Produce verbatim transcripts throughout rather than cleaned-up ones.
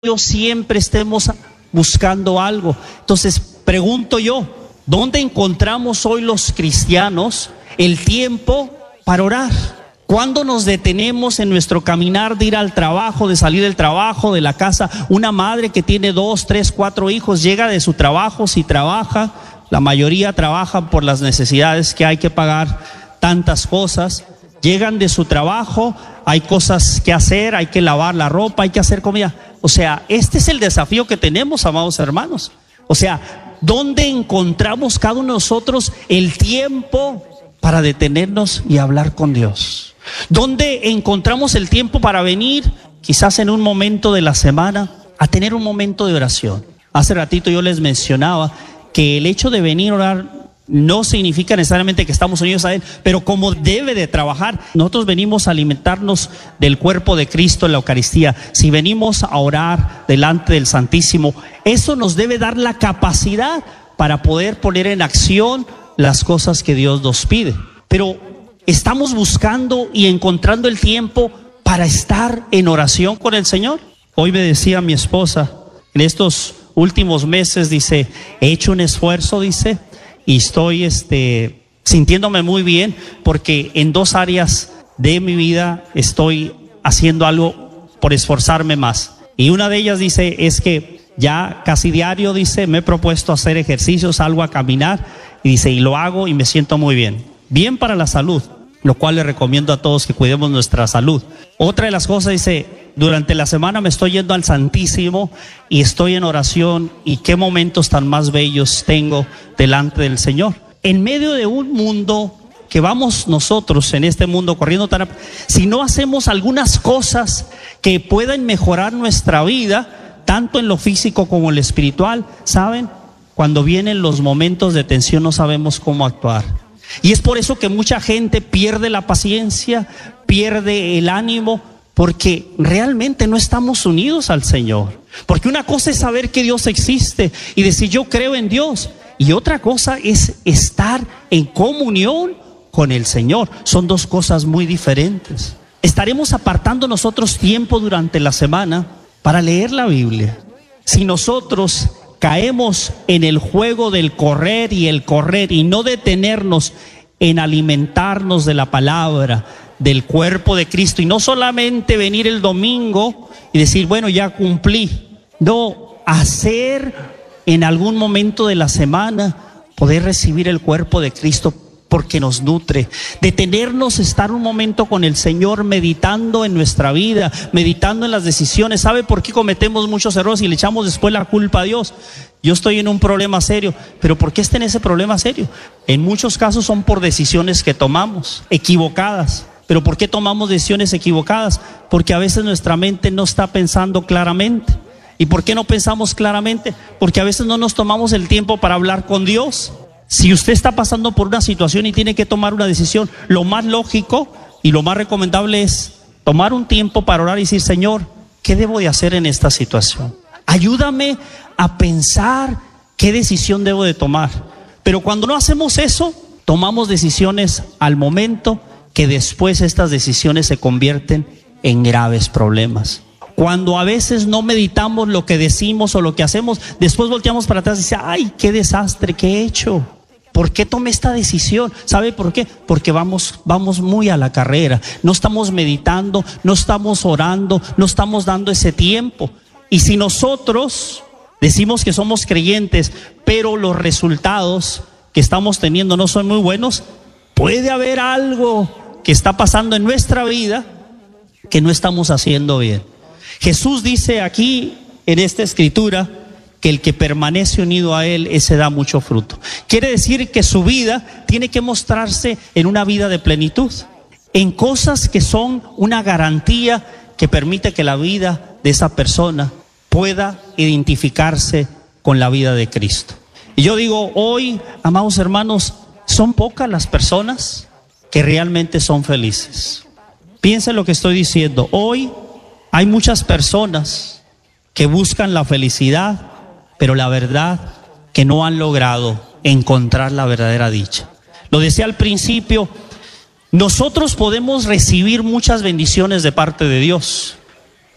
yo siempre estemos buscando algo. Entonces pregunto yo, ¿dónde encontramos hoy los cristianos el tiempo para orar? ¿Cuándo nos detenemos en nuestro caminar de ir al trabajo, de salir del trabajo, de la casa? Una madre que tiene dos, tres, cuatro hijos, llega de su trabajo, si trabaja, la mayoría trabajan por las necesidades que hay que pagar, tantas cosas. Llegan de su trabajo, hay cosas que hacer, hay que lavar la ropa, hay que hacer comida. O sea, este es el desafío que tenemos, amados hermanos. O sea, ¿dónde encontramos cada uno de nosotros el tiempo para detenernos y hablar con Dios? ¿Dónde encontramos el tiempo para venir, quizás en un momento de la semana, a tener un momento de oración? Hace ratito yo les mencionaba que el hecho de venir a orar no significa necesariamente que estamos unidos a Él, pero como debe de trabajar. Nosotros venimos a alimentarnos del cuerpo de Cristo en la Eucaristía. Si venimos a orar delante del Santísimo, eso nos debe dar la capacidad para poder poner en acción las cosas que Dios nos pide. Pero estamos buscando y encontrando el tiempo para estar en oración con el Señor. Hoy me decía mi esposa, en estos últimos meses, dice, he hecho un esfuerzo, dice, y estoy este, sintiéndome muy bien porque en dos áreas de mi vida estoy haciendo algo por esforzarme más. Y una de ellas, dice, es que ya casi diario, dice, me he propuesto hacer ejercicios, salgo a caminar y dice, y lo hago y me siento muy bien. Bien para la salud, lo cual le recomiendo a todos que cuidemos nuestra salud. Otra de las cosas, dice, durante la semana me estoy yendo al Santísimo y estoy en oración, y qué momentos tan más bellos tengo delante del Señor. En medio de un mundo que vamos nosotros en este mundo corriendo tan, si no hacemos algunas cosas que puedan mejorar nuestra vida, tanto en lo físico como en lo espiritual, ¿saben? Cuando vienen los momentos de tensión no sabemos cómo actuar. Y es por eso que mucha gente pierde la paciencia, pierde el ánimo, porque realmente no estamos unidos al Señor. Porque una cosa es saber que Dios existe y decir yo creo en Dios, y otra cosa es estar en comunión con el Señor. Son dos cosas muy diferentes. Estaremos apartando nosotros tiempo durante la semana para leer la Biblia. Si nosotros caemos en el juego del correr y el correr y no detenernos en alimentarnos de la palabra, del cuerpo de Cristo, y no solamente venir el domingo y decir, bueno, ya cumplí. No, hacer en algún momento de la semana, poder recibir el cuerpo de Cristo porque nos nutre. Detenernos, estar un momento con el Señor, meditando en nuestra vida, meditando en las decisiones. ¿Sabe por qué cometemos muchos errores y le echamos después la culpa a Dios? Yo estoy en un problema serio, pero ¿por qué está en ese problema serio? En muchos casos son por decisiones que tomamos, equivocadas. ¿Pero por qué tomamos decisiones equivocadas? Porque a veces nuestra mente no está pensando claramente. ¿Y por qué no pensamos claramente? Porque a veces no nos tomamos el tiempo para hablar con Dios. Si usted está pasando por una situación y tiene que tomar una decisión, lo más lógico y lo más recomendable es tomar un tiempo para orar y decir, Señor, ¿qué debo de hacer en esta situación? Ayúdame a pensar qué decisión debo de tomar. Pero cuando no hacemos eso, tomamos decisiones al momento, que después estas decisiones se convierten en graves problemas. Cuando a veces no meditamos lo que decimos o lo que hacemos, después volteamos para atrás y dice, ay, qué desastre que he hecho. ¿Por qué tomé esta decisión? ¿Sabe por qué? Porque vamos, vamos muy a la carrera. No estamos meditando, no estamos orando, no estamos dando ese tiempo. Y si nosotros decimos que somos creyentes, pero los resultados que estamos teniendo no son muy buenos, puede haber algo que está pasando en nuestra vida que no estamos haciendo bien. Jesús dice aquí en esta escritura que el que permanece unido a Él, ese da mucho fruto. Quiere decir que su vida tiene que mostrarse en una vida de plenitud, en cosas que son una garantía que permite que la vida de esa persona pueda identificarse con la vida de Cristo. Y yo digo, hoy, amados hermanos, son pocas las personas que realmente son felices. Piensen lo que estoy diciendo. Hoy hay muchas personas que buscan la felicidad, pero la verdad que no han logrado encontrar la verdadera dicha. Lo decía al principio, nosotros podemos recibir muchas bendiciones de parte de Dios,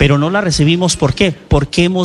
pero no la recibimos. ¿Por qué? Porque hemos